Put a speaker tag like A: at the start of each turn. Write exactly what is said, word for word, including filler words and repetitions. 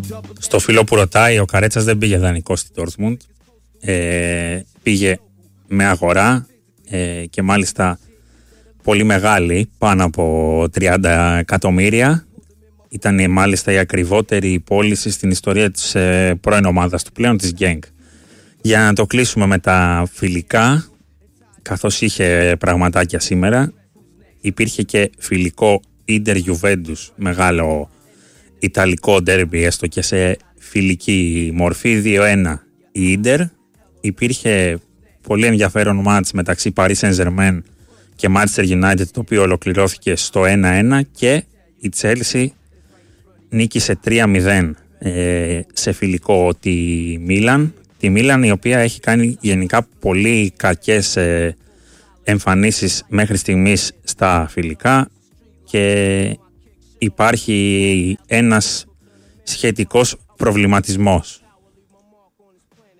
A: Στο φίλο που ρωτάει, ο Καρέτσας δεν πήγε δανεικό στη Dortmund. Ε, πήγε με αγορά ε, και μάλιστα πολύ μεγάλη, πάνω από τριάντα εκατομμύρια. Ήταν μάλιστα η ακριβότερη πώληση στην ιστορία της ε, πρώην ομάδας του πλέον, της Genk. Για να το κλείσουμε με τα φιλικά, καθώς είχε πραγματάκια σήμερα, υπήρχε και φιλικό Ίντερ Juventus, μεγάλο ιταλικό ντέρμπι, έστω και σε φιλική μορφή, δύο ένα η Ίντερ. Υπήρχε πολύ ενδιαφέρον μάτς μεταξύ Paris Saint-Germain και Manchester United, το οποίο ολοκληρώθηκε στο ένα ένα, και η Chelsea νίκησε τρία μηδέν ε, σε φιλικό τη Μίλαν. Τη Μίλαν, η οποία έχει κάνει γενικά πολύ κακές ε, εμφανίσεις μέχρι στιγμής στα φιλικά, και υπάρχει ένας σχετικός προβληματισμός